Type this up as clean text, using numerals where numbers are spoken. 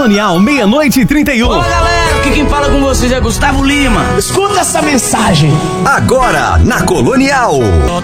Colonial, 00:31. Olá, galera, aqui quem fala com vocês é Gustavo Lima. Escuta essa mensagem. Agora, na Colonial.